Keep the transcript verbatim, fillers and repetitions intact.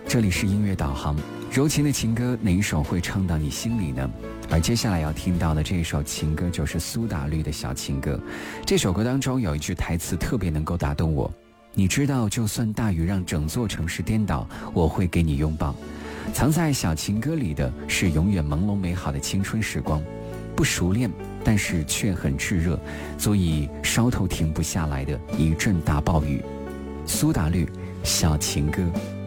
这里是音乐导航，柔情的情歌哪一首会唱到你心里呢？而接下来要听到的这首情歌就是苏打绿的小情歌。这首歌当中有一句台词特别能够打动我，你知道就算大雨让整座城市颠倒，我会给你拥抱。藏在小情歌里的是永远朦胧美好的青春时光，不熟练但是却很炙热，足以捎头停不下来的一阵大暴雨。苏打绿小情歌。